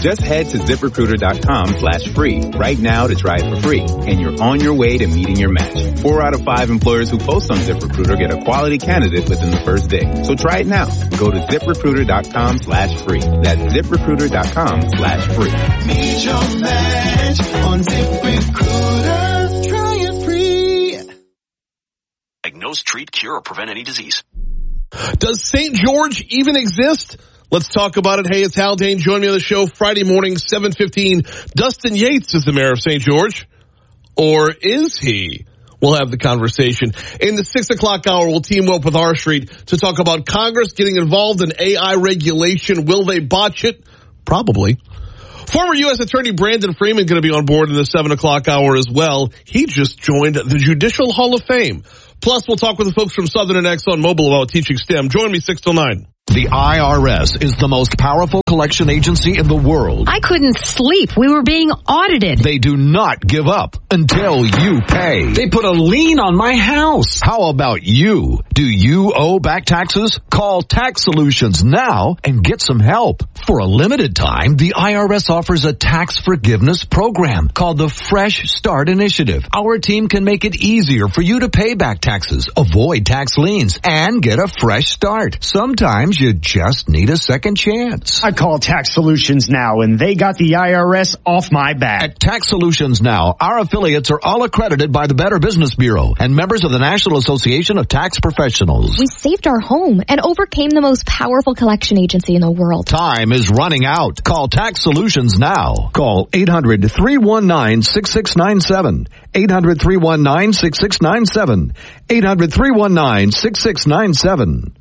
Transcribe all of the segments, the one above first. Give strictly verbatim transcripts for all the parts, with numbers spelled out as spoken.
Just head to ZipRecruiter.com slash free right now to try it for free, and you're on your way to meeting your match. Four out of five employers who post on ZipRecruiter get a quality candidate within the first day. So try it now. Go to ZipRecruiter.com slash free. That's ZipRecruiter.com slash free. Meet your match on ZipRecruiter. Try it free. Diagnose, treat, cure, or prevent any disease. Does Saint George even exist? Let's talk about it. Hey, it's Hal Dane. Join me on the show Friday morning, seven fifteen. Dustin Yates is the mayor of Saint George. Or is he? We'll have the conversation. In the six o'clock hour, we'll team up with R Street to talk about Congress getting involved in A I regulation. Will they botch it? Probably. Former U S Attorney Brandon Freeman going to be on board in the seven o'clock hour as well. He just joined the Judicial Hall of Fame. Plus, we'll talk with the folks from Southern and ExxonMobil about teaching STEM. Join me six till nine. The I R S is the most powerful collection agency in the world. I couldn't sleep. We were being audited. They do not give up until you pay. They put a lien on my house. How about you? Do you owe back taxes? Call Tax Solutions now and get some help. For a limited time, the I R S offers a tax forgiveness program called the Fresh Start Initiative. Our team can make it easier for you to pay back taxes, avoid tax liens, and get a fresh start. Sometimes you just need a second chance. I call Tax Solutions now, and they got the I R S off my back. At Tax Solutions Now, our affiliates are all accredited by the Better Business Bureau and members of the National Association of Tax Professionals. We saved our home and overcame the most powerful collection agency in the world. Time is running out. Call Tax Solutions now. Call eight hundred, three one nine, six six nine seven. eight hundred, three one nine, six six nine seven. eight hundred, three one nine, six six nine seven.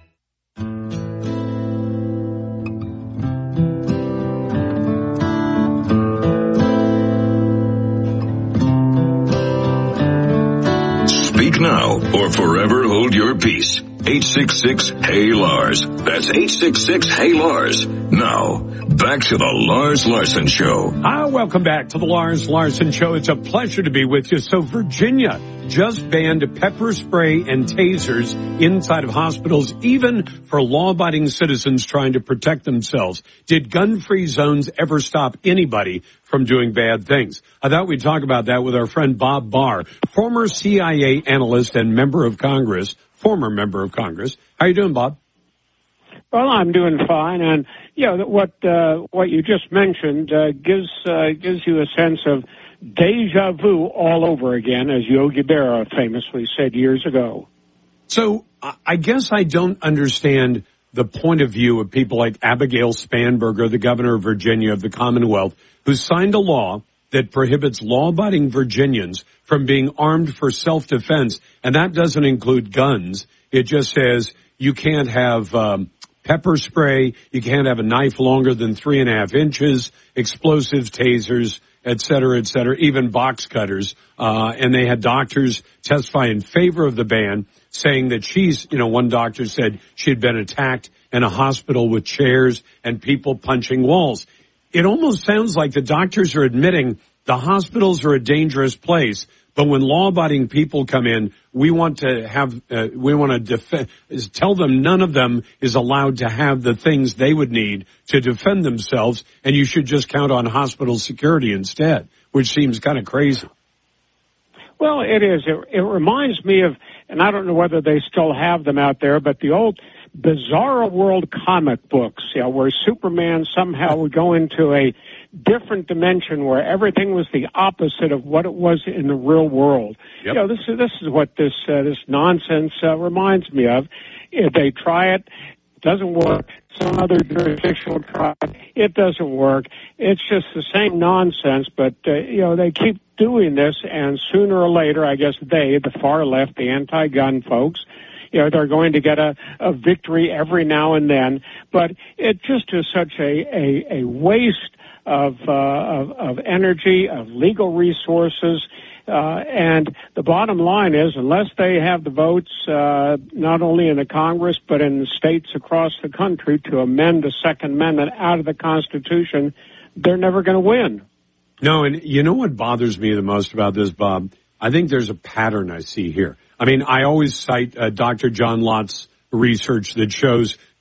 Speak now or forever hold your peace. eight six six, Hey Lars. That's eight six six, Hey Lars. Now, back to the Lars Larson Show. Ah, welcome back to the Lars Larson Show. It's a pleasure to be with you. So Virginia just banned pepper spray and tasers inside of hospitals, even for law-abiding citizens trying to protect themselves. Did gun-free zones ever stop anybody from doing bad things? I thought we'd talk about that with our friend Bob Barr, former C I A analyst and member of Congress, former member of Congress. How you doing, Bob? Well, I'm doing fine, and yeah, what uh, what you just mentioned uh, gives uh, gives you a sense of deja vu all over again, as Yogi Berra famously said years ago. So I guess I don't understand the point of view of people like Abigail Spanberger, the governor of Virginia of the Commonwealth, who signed a law that prohibits law-abiding Virginians from being armed for self-defense, and that doesn't include guns. It just says you can't have um, pepper spray, you can't have a knife longer than three and a half inches, explosives, tasers, et cetera, et cetera, even box cutters. Uh, and they had doctors testify in favor of the ban, saying that she's, you know, one doctor said she had been attacked in a hospital with chairs and people punching walls. It almost sounds like the doctors are admitting the hospitals are a dangerous place, but when law-abiding people come in, we want to have, uh, we want to defend, tell them none of them is allowed to have the things they would need to defend themselves, and you should just count on hospital security instead, which seems kind of crazy. Well, it is. It, it reminds me of, and I don't know whether they still have them out there, but the old Bizarro World comic books, you know, where Superman somehow would go into a different dimension where everything was the opposite of what it was in the real world. Yep. You know, this is this is what this uh, this nonsense uh, reminds me of. If they try it, it doesn't work. Some other jurisdiction will try it. It doesn't work. It's just the same nonsense, but uh, you know, they keep doing this, and sooner or later, I guess they, the far left, the anti-gun folks, you know, they're going to get a, a victory every now and then, but it just is such a, a, a waste of, uh, of, of energy, of legal resources, uh, and the bottom line is, unless they have the votes, uh, not only in the Congress, but in the states across the country to amend the Second Amendment out of the Constitution, they're never going to win. No, and you know what bothers me the most about this, Bob? I think there's a pattern I see here. I mean, I always cite uh, Doctor John Lott's research that shows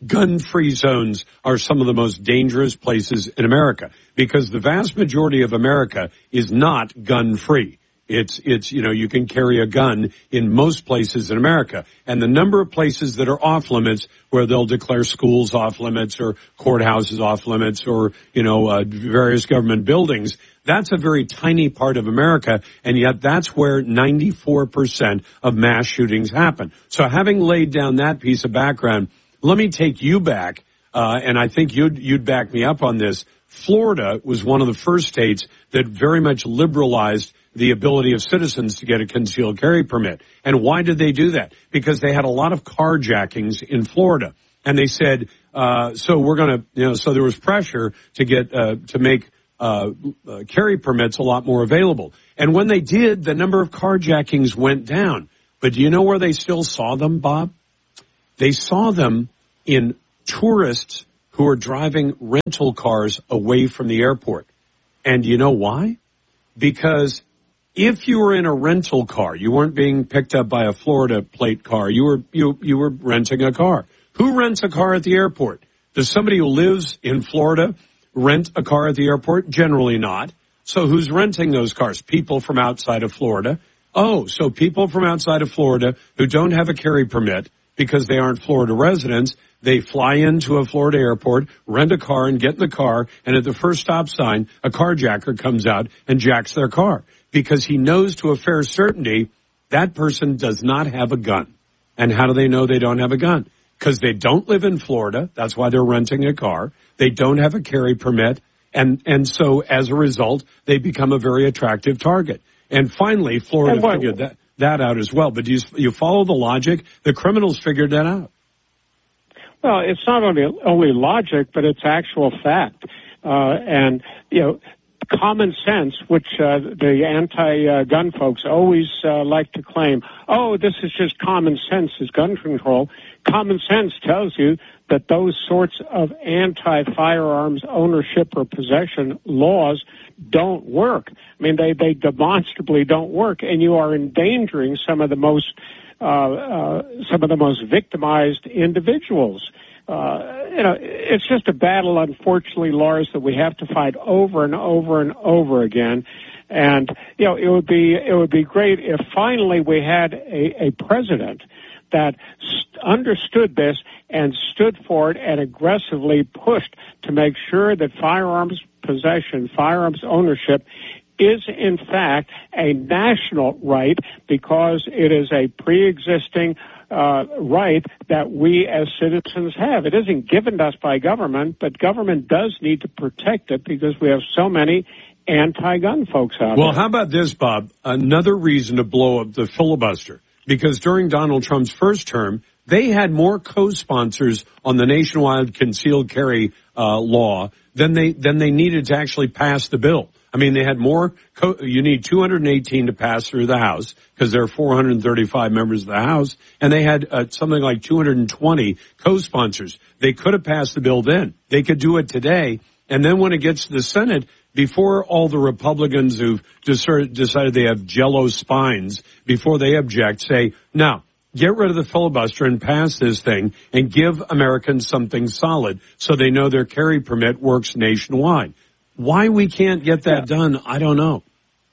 gun-free zones are some of the most dangerous places in America because the vast majority of America is not gun-free. It's, it's, you know, you can carry a gun in most places in America. And the number of places that are off limits where they'll declare schools off limits or courthouses off limits or, you know, uh, various government buildings, that's a very tiny part of America. And yet that's where ninety-four percent of mass shootings happen. So having laid down that piece of background, let me take you back. Uh, and I think you'd, you'd back me up on this. Florida was one of the first states that very much liberalized the ability of citizens to get a concealed carry permit. And why did they do that? Because they had a lot of carjackings in Florida. And they said, uh, so we're going to, you know, so there was pressure to get, uh, to make, uh, uh, carry permits a lot more available. And when they did, the number of carjackings went down. But do you know where they still saw them, Bob? They saw them in tourists who are driving rental cars away from the airport. And you know why? Because if you were in a rental car, you weren't being picked up by a Florida plate car. You were, you, you were renting a car. Who rents a car at the airport? Does somebody who lives in Florida rent a car at the airport? Generally not. So who's renting those cars? People from outside of Florida. Oh, so people from outside of Florida who don't have a carry permit because they aren't Florida residents, they fly into a Florida airport, rent a car and get in the car, and at the first stop sign, a carjacker comes out and jacks their car because he knows to a fair certainty that person does not have a gun. And how do they know they don't have a gun? Because they don't live in Florida. That's why they're renting a car. They don't have a carry permit. And, and so as a result, they become a very attractive target. And finally, Florida And what- figured that, that out as well. But you, you follow the logic. The criminals figured that out. Well, it's not only only logic, but it's actual fact. Uh, and, you know, common sense, which uh, the anti-gun folks always uh, like to claim, oh, this is just common sense, is gun control. Common sense tells you that those sorts of anti-firearms ownership or possession laws don't work. I mean, they, they demonstrably don't work, and you are endangering some of the most uh, uh, some of the most victimized individuals. Uh, you know, it's just a battle, unfortunately, Lars, that we have to fight over and over and over again. And, you know, it would be, it would be great if finally we had a, a president that st- understood this and stood for it and aggressively pushed to make sure that firearms possession, firearms ownership is in fact a national right because it is a pre-existing uh, right that we as citizens have. It isn't given to us by government, but government does need to protect it because we have so many anti-gun folks out Well, there. how about this, Bob? Another reason to blow up the filibuster. Because during Donald Trump's first term, they had more co-sponsors on the nationwide concealed carry uh, law than they than they needed to actually pass the bill. I mean, they had more. Co- you need two hundred eighteen to pass through the House because there are four hundred thirty-five members of the House, and they had uh, something like two hundred twenty co-sponsors. They could have passed the bill then. They could do it today, and then when it gets to the Senate, before all the Republicans who've decided they have jello spines, before they object, say, now, get rid of the filibuster and pass this thing and give Americans something solid so they know their carry permit works nationwide. Why we can't get that done, I don't know.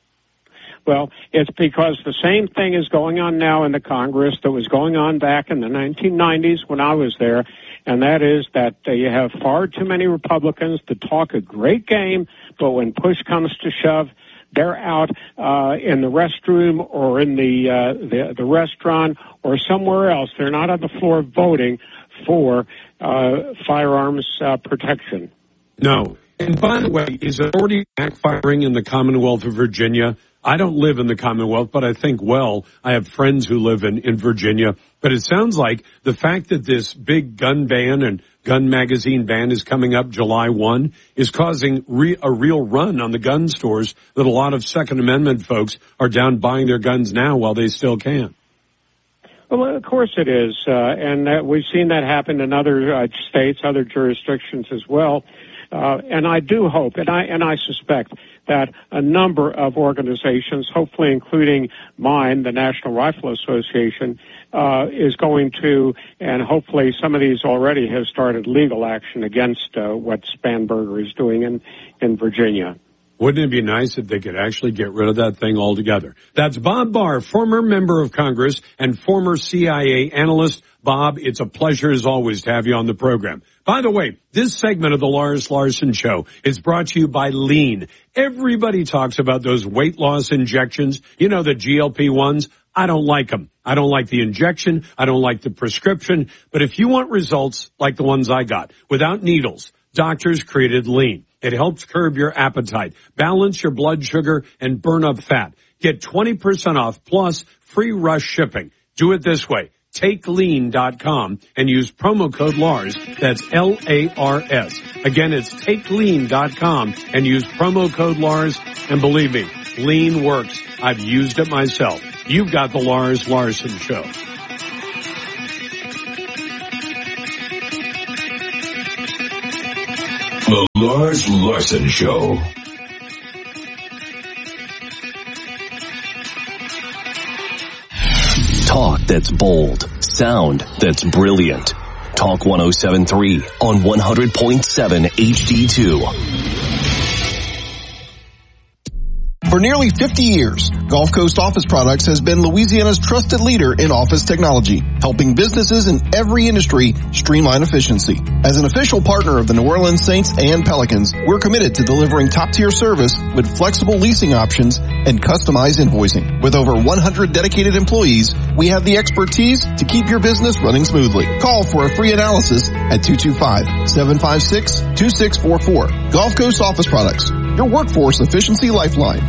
Well, it's because the same thing is going on now in the Congress that was going on back in the nineteen nineties when I was there, and that is that uh, you have far too many Republicans to talk a great game, but when push comes to shove, they're out uh, in the restroom or in the, uh, the the restaurant or somewhere else. They're not on the floor voting for uh, firearms uh, protection. No. And by the way, is it already backfiring in the Commonwealth of Virginia? I don't live in the Commonwealth, but I think well. I have friends who live in, in Virginia. But it sounds like the fact that this big gun ban and gun magazine ban is coming up July first is causing re, a real run on the gun stores that a lot of Second Amendment folks are down buying their guns now while they still can. Well, of course it is. Uh, and uh, we've seen that happen in other uh, states, other jurisdictions as well. Uh, Uh, and I do hope, and I and I suspect that a number of organizations, hopefully including mine, the National Rifle Association, uh, is going to, and hopefully some of these already have started legal action against uh, what Spanberger is doing in, in Virginia. Wouldn't it be nice if they could actually get rid of that thing altogether? That's Bob Barr, former member of Congress and former C I A analyst. Bob, it's a pleasure as always to have you on the program. By the way, this segment of the Lars Larson Show is brought to you by Lean. Everybody talks about those weight loss injections. You know, the G L P ones. I don't like them. I don't like the injection. I don't like the prescription. But if you want results like the ones I got, without needles, doctors created Lean. It helps curb your appetite, balance your blood sugar, and burn up fat. Get twenty percent off plus free rush shipping. Do it this way. take lean dot com and use promo code Lars. That's L A R S. Again, it's take lean dot com and use promo code Lars. And believe me, Lean works. I've used it myself. You've got the Lars Larson Show. The Lars Larson Show. Talk that's bold. Sound that's brilliant. Talk one oh seven point three on one hundred point seven H D two. For nearly fifty years, Gulf Coast Office Products has been Louisiana's trusted leader in office technology, helping businesses in every industry streamline efficiency. As an official partner of the New Orleans Saints and Pelicans, we're committed to delivering top-tier service with flexible leasing options and customized invoicing. With over one hundred dedicated employees, we have the expertise to keep your business running smoothly. Call for a free analysis at two two five, seven five six, two six four four. Gulf Coast Office Products, your workforce efficiency lifeline.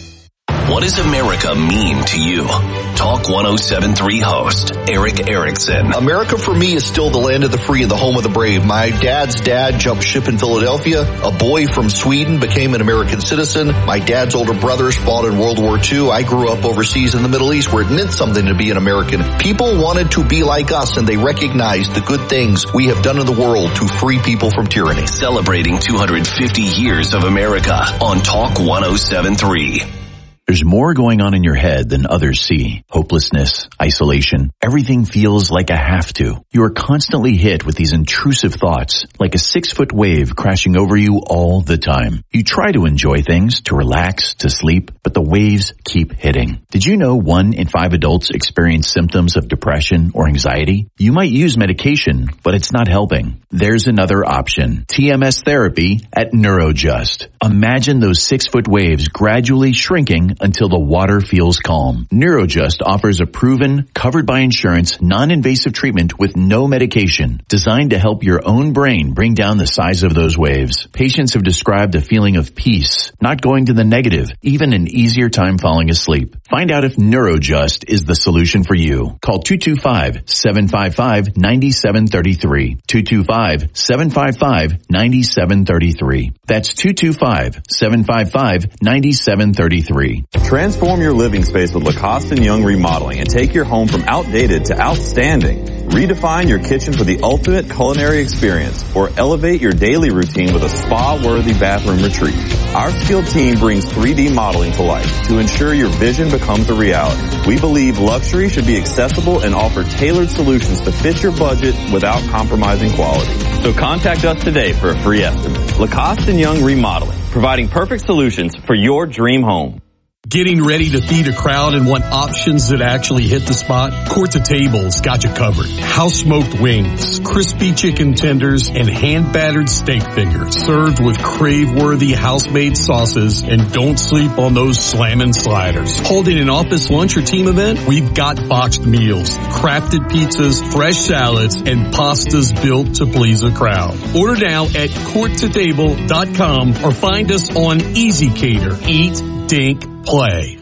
What does America mean to you? Talk one oh seven point three host Eric Erickson. America for me is still the land of the free and the home of the brave. My dad's dad jumped ship in Philadelphia. A boy from Sweden became an American citizen. My dad's older brothers fought in World War Two. I grew up overseas in the Middle East where it meant something to be an American. People wanted to be like us and they recognized the good things we have done in the world to free people from tyranny. Celebrating two hundred fifty years of America on Talk one oh seven point three. There's more going on in your head than others see. Hopelessness, isolation, everything feels like a have to. You are constantly hit with these intrusive thoughts, like a six-foot wave crashing over you all the time. You try to enjoy things, to relax, to sleep, but the waves keep hitting. Did you know one in five adults experience symptoms of depression or anxiety? You might use medication, but it's not helping. There's another option. T M S therapy at Neurojust. Imagine those six-foot waves gradually shrinking until the water feels calm. Neurojust offers a proven, covered by insurance, non-invasive treatment with no medication, designed to help your own brain bring down the size of those waves. Patients have described a feeling of peace, not going to the negative, even an easier time falling asleep. Find out if Neurojust is the solution for you. Call two two five, seven five five, nine seven three three. two two five, seven five five, nine seven three three. That's two two five, seven five five, nine seven three three. Transform your living space with Lacoste and Young Remodeling and take your home from outdated to outstanding. Redefine your kitchen for the ultimate culinary experience or elevate your daily routine with a spa-worthy bathroom retreat. Our skilled team brings three D modeling to life to ensure your vision becomes a reality. We believe luxury should be accessible and offer tailored solutions to fit your budget without compromising quality. So contact us today for a free estimate. Lacoste and Young Remodeling, providing perfect solutions for your dream home. Getting ready to feed a crowd and want options that actually hit the spot? Court to Table's got you covered. House smoked wings, crispy chicken tenders, and hand battered steak fingers served with crave-worthy house-made sauces, and don't sleep on those slammin' sliders. Holding an office lunch or team event? We've got boxed meals, crafted pizzas, fresh salads, and pastas built to please a crowd. Order now at court to table dot com or find us on Easy Cater. Eat, Dink, Play.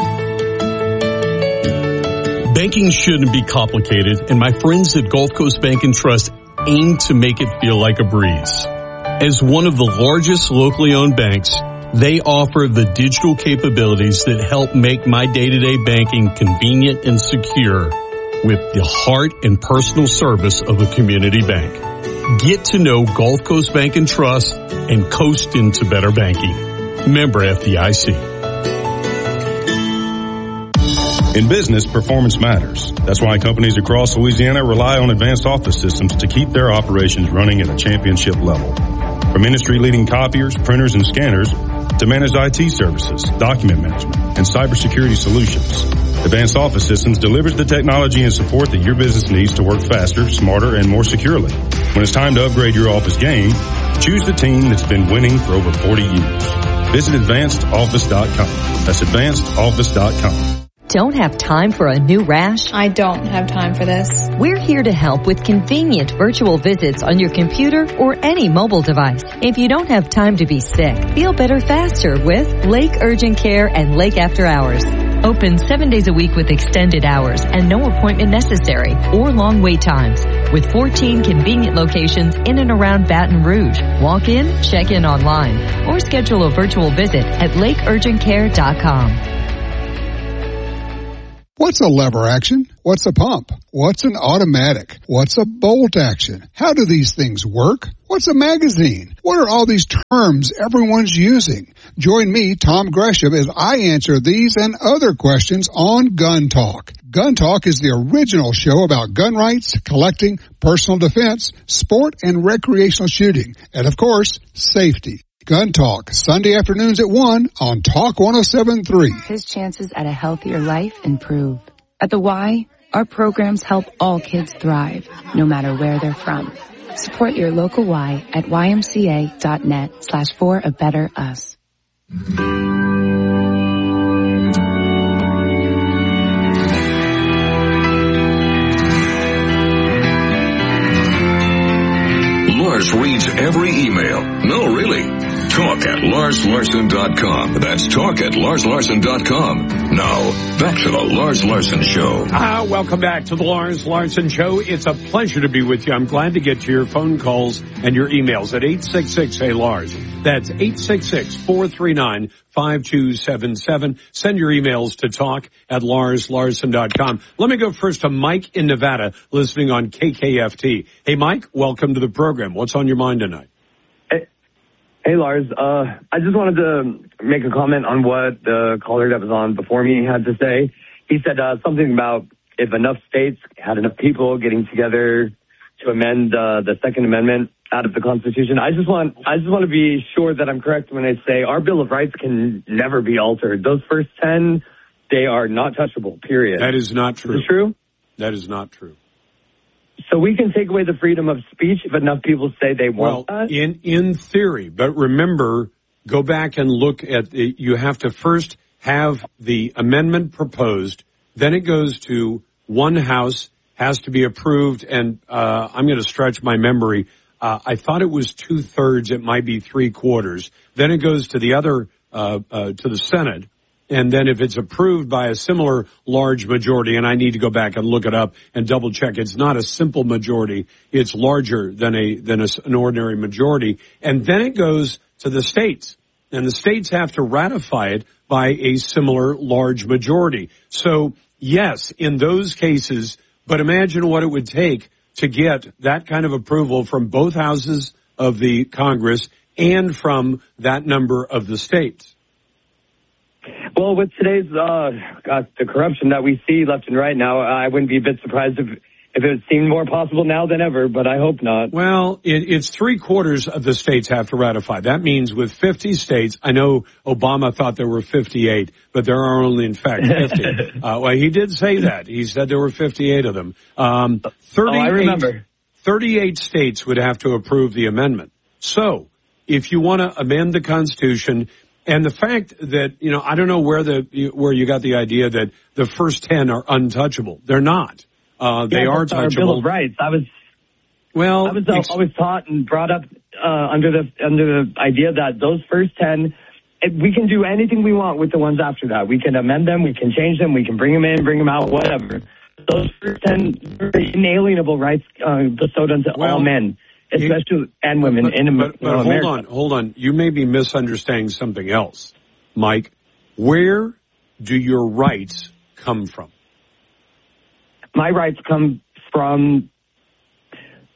Banking shouldn't be complicated, and my friends at Gulf Coast Bank and Trust aim to make it feel like a breeze. As one of the largest locally owned banks, they offer the digital capabilities that help make my day-to-day banking convenient and secure with the heart and personal service of a community bank. Get to know Gulf Coast Bank and Trust and coast into better banking. Member F D I C. In business, performance matters. That's why companies across Louisiana rely on advanced office systems to keep their operations running at a championship level. From industry-leading copiers, printers, and scanners to managed I T services, document management, and cybersecurity solutions, Advanced Office Systems delivers the technology and support that your business needs to work faster, smarter, and more securely. When it's time to upgrade your office game, choose the team that's been winning for over forty years. Visit advanced office dot com. That's advanced office dot com. Don't have time for a new rash? I don't have time for this. We're here to help with convenient virtual visits on your computer or any mobile device. If you don't have time to be sick, feel better faster with Lake Urgent Care and Lake After Hours. Open seven days a week with extended hours and no appointment necessary or long wait times. With fourteen convenient locations in and around Baton Rouge. Walk in, check in online, or schedule a virtual visit at lake urgent care dot com. What's a lever action? What's a pump? What's an automatic? What's a bolt action? How do these things work? What's a magazine? What are all these terms everyone's using? Join me, Tom Gresham, as I answer these and other questions on Gun Talk. Gun Talk is the original show about gun rights, collecting, personal defense, sport and recreational shooting, and of course, safety. Gun Talk, Sunday afternoons at one on Talk one oh seven point three. His chances at a healthier life improve. At the Y, our programs help all kids thrive, no matter where they're from. Support your local Y at y m c a dot net slash for a better us. Lars reads every email. No, really. Talk at lars larson dot com. That's talk at lars larson dot com. Now, back to the Lars Larson Show. Ah, welcome back to the Lars Larson Show. It's a pleasure to be with you. I'm glad to get to your phone calls and your emails at eight six six, hey Lars. That's eight six six, four three nine, five two seven seven. Send your emails to talk at lars larson dot com. Let me go first to Mike in Nevada, listening on K K F T. Hey, Mike, welcome to the program. What's on your mind tonight? Hey, Lars. Uh, I just wanted to make a comment on what the caller that was on before me had to say. He said uh, something about if enough states had enough people getting together to amend uh, the Second Amendment out of the Constitution. I just want I just want to be sure that I'm correct when I say our Bill of Rights can never be altered. Those first ten, they are not touchable, period. That is not true. Is it true? That is not true. So we can take away the freedom of speech if enough people say they want well, that? in in theory, but remember, go back and look at the, you have to first have the amendment proposed, then it goes to one house, has to be approved, and uh, I'm going to stretch my memory. Uh, I thought it was two thirds, it might be three quarters. Then it goes to the other, uh, uh, to the Senate. And then if it's approved by a similar large majority, and I need to go back and look it up and double check, it's not a simple majority. It's larger than a, than a, an ordinary majority. And then it goes to the states, and the states have to ratify it by a similar large majority. So yes, in those cases, but imagine what it would take to get that kind of approval from both houses of the Congress and from that number of the states. Well, with today's uh, God, the corruption that we see left and right now, I wouldn't be a bit surprised if if it seemed more possible now than ever, but I hope not. Well, it, it's three quarters of the states have to ratify. That means with fifty states, I know Obama thought there were fifty-eight, but there are only, in fact, fifty. uh, well, he did say that. He said there were fifty-eight of them. Um, thirty-eight, oh, I remember. thirty-eight states would have to approve the amendment. So, if you want to amend the Constitution, and the fact that, you know, I don't know where the where you got the idea that the first ten are untouchable. They're not. Uh, they yeah, are that's our touchable. Bill of Rights. I was well. I was uh, always taught and brought up uh, under the under the idea that those first ten, we can do anything we want with the ones after that. We can amend them. We can change them. We can bring them in, bring them out, whatever. Those first ten inalienable rights uh, bestowed onto well, all men. Especially and women but, in but, but hold America. on, hold on. You may be misunderstanding something else, Mike. Where do your rights come from? My rights come from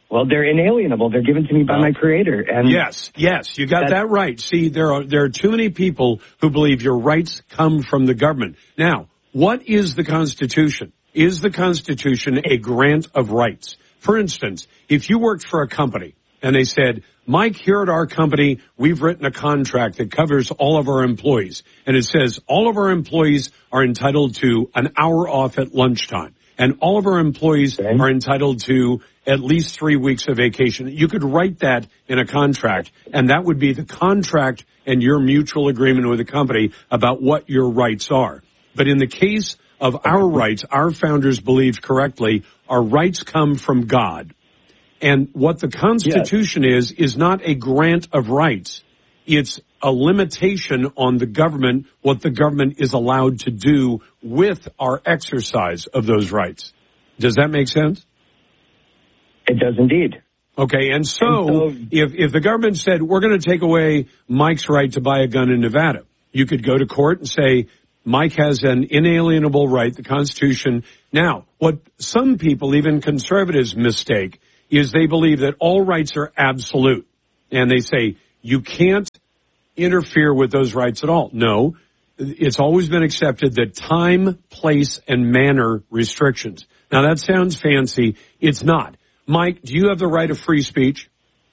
well, they're inalienable. They're given to me by my Creator. And yes, yes, you got that right. See, there are there are too many people who believe your rights come from the government. Now, what is the Constitution? Is the Constitution a grant of rights? For instance, if you worked for a company and they said, Mike, here at our company, we've written a contract that covers all of our employees. And it says all of our employees are entitled to an hour off at lunchtime. And all of our employees okay. are entitled to at least three weeks of vacation. You could write that in a contract, and that would be the contract and your mutual agreement with the company about what your rights are. But in the case of our rights, our founders believed correctly, our rights come from God. And what the Constitution yes. is, is not a grant of rights. It's a limitation on the government, what the government is allowed to do with our exercise of those rights. Does that make sense? It does indeed. Okay, and so, and so if, if the government said, we're going to take away Mike's right to buy a gun in Nevada, you could go to court and say, Mike has an inalienable right, the Constitution. Now, what some people, even conservatives, mistake is they believe that all rights are absolute. And they say, you can't interfere with those rights at all. No, it's always been accepted that time, place, and manner restrictions. Now, that sounds fancy. It's not. Mike, do you have the right of free speech?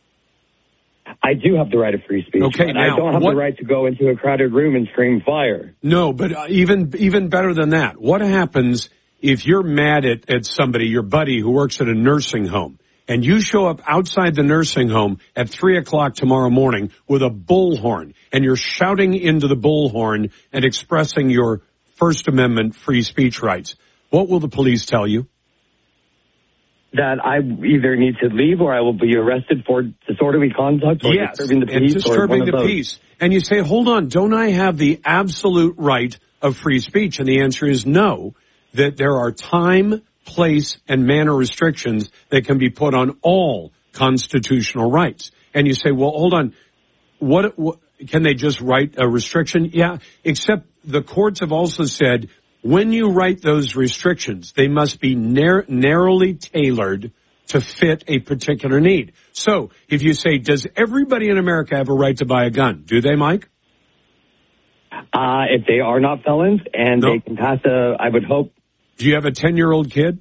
I do have the right of free speech. Okay, but now, I don't have what, the right to go into a crowded room and scream fire. No, but uh, even even better than that, what happens if you're mad at, at somebody, your buddy who works at a nursing home, and you show up outside the nursing home at three o'clock tomorrow morning with a bullhorn, and you're shouting into the bullhorn and expressing your First Amendment free speech rights? What will the police tell you? That I either need to leave or I will be arrested for disorderly conduct or yes, disturbing the peace. and disturbing or one the of those. peace. And you say, hold on, don't I have the absolute right of free speech? And the answer is no, that there are time, place, and manner restrictions that can be put on all constitutional rights. And you say, well, hold on, what, what can they just write a restriction? Yeah, except the courts have also said, when you write those restrictions, they must be nar- narrowly tailored to fit a particular need. So if you say, does everybody in America have a right to buy a gun? Do they, Mike? Uh, if they are not felons and no. they can pass a, I would hope. Do you have a ten-year-old kid?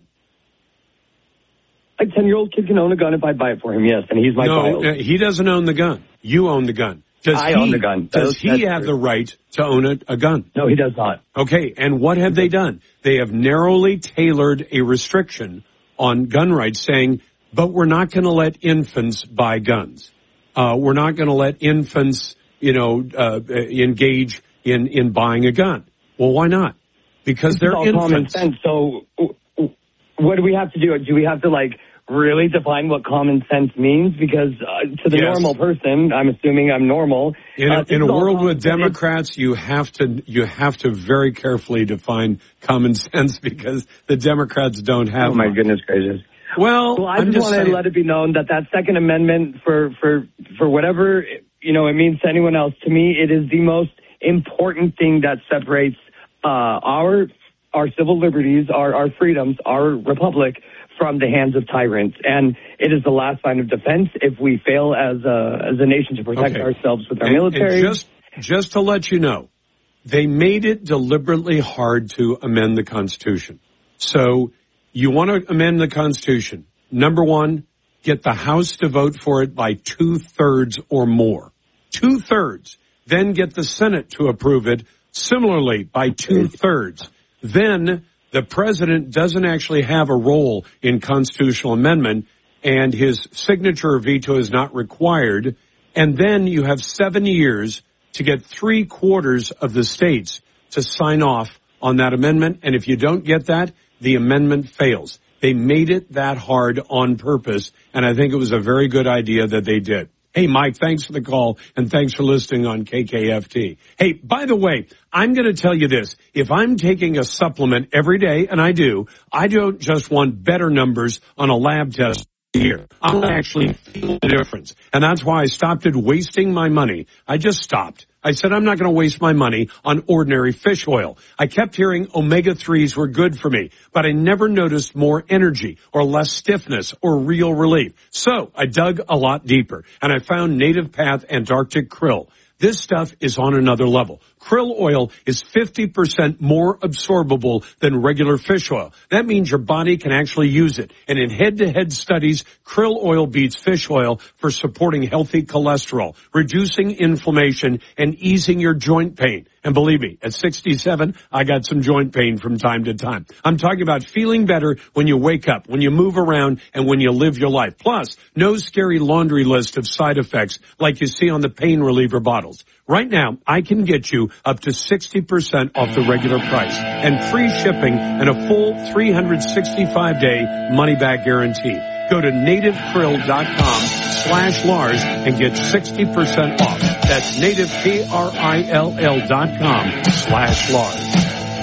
A ten-year-old kid can own a gun if I buy it for him, yes, and he's my no, child. No, he doesn't own the gun. You own the gun. Does I he, own the gun. Does That's, he that's have true. the right to own a, a gun? No, he does not. Okay, and what have they done? They have narrowly tailored a restriction on gun rights saying, but we're not going to let infants buy guns. Uh, we're not going to let infants, you know, uh, engage in, in buying a gun. Well, why not? Because they're all infants. Common sense. So what do we have to do? Do we have to, like, really define what common sense means? Because uh, to the yes. normal person, I'm assuming I'm normal. In a, uh, in a world with Democrats, you have to you have to very carefully define common sense because the Democrats don't have. Oh my one. goodness gracious! Well, well I I'm just, just want saying. to let it be known that that Second Amendment, for for for whatever you know it means to anyone else, to me it is the most important thing that separates uh, our our civil liberties, our our freedoms, our republic from the hands of tyrants. And it is the last line of defense if we fail as a, as a nation to protect okay. ourselves with our and, military. And just, just to let you know, they made it deliberately hard to amend the Constitution. So you want to amend the Constitution. Number one, get the House to vote for it by two-thirds or more. Two-thirds. Then get the Senate to approve it similarly by two-thirds. Then the president doesn't actually have a role in constitutional amendment, and his signature or veto is not required. And then you have seven years to get three quarters of the states to sign off on that amendment. And if you don't get that, the amendment fails. They made it that hard on purpose, and I think it was a very good idea that they did. Hey, Mike, thanks for the call, and thanks for listening on K K F T. Hey, by the way, I'm going to tell you this. If I'm taking a supplement every day, and I do, I don't just want better numbers on a lab test here. I'll actually feel the difference. And that's why I stopped at wasting my money. I just stopped. I said I'm not going to waste my money on ordinary fish oil. I kept hearing omega threes were good for me, but I never noticed more energy or less stiffness or real relief. So I dug a lot deeper, and I found Native Path Antarctic Krill. This stuff is on another level. Krill oil is fifty percent more absorbable than regular fish oil. That means your body can actually use it. And in head-to-head studies, krill oil beats fish oil for supporting healthy cholesterol, reducing inflammation, and easing your joint pain. And believe me, at sixty-seven, I got some joint pain from time to time. I'm talking about feeling better when you wake up, when you move around, and when you live your life. Plus, no scary laundry list of side effects like you see on the pain reliever bottles. Right now, I can get you up to sixty percent off the regular price and free shipping and a full three hundred sixty-five day money-back guarantee. Go to nativekrill.com slash Lars and get sixty percent off. That's native, K R I L L dot com slash Lars.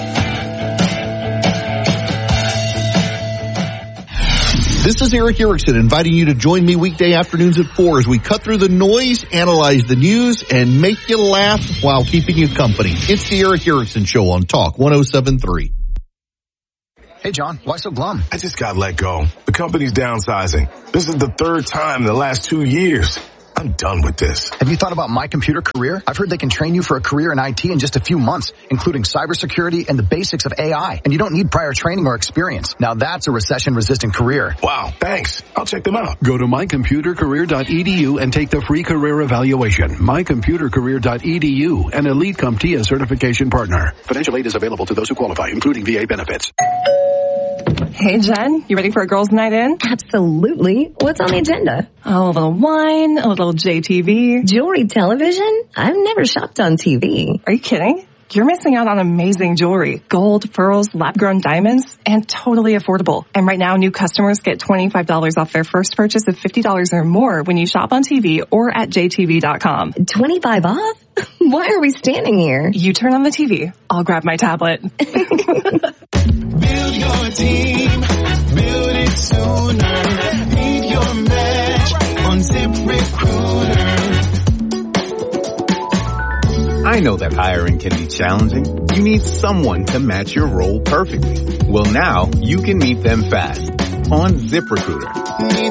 This is Eric Erickson inviting you to join me weekday afternoons at four as we cut through the noise, analyze the news, and make you laugh while keeping you company. It's the Eric Erickson Show on Talk one oh seven point three. Hey, John, why so glum? I just got let go. The company's downsizing. This is the third time in the last two years. I'm done with this. Have you thought about My Computer Career? I've heard they can train you for a career in I T in just a few months, including cybersecurity and the basics of A I. And you don't need prior training or experience. Now that's a recession-resistant career. Wow, thanks. I'll check them out. Go to my computer career dot e d u and take the free career evaluation. my computer career dot e d u, an Elite CompTIA certification partner. Financial aid is available to those who qualify, including V A benefits. Hey, Jen, you ready for a girls' night in? Absolutely. What's on the agenda? Oh, a little wine, a little J T V. Jewelry television? I've never shopped on T V. Are you kidding? You're missing out on amazing jewelry. Gold, pearls, lab-grown diamonds, and totally affordable. And right now, new customers get twenty-five dollars off their first purchase of fifty dollars or more when you shop on T V or at j t v dot com. twenty-five off? Why are we standing here? You turn on the T V. I'll grab my tablet. Build your team. Build it sooner. Meet your match on ZipRecruiter. I know that hiring can be challenging. You need someone to match your role perfectly. Well, now you can meet them fast on ZipRecruiter. Need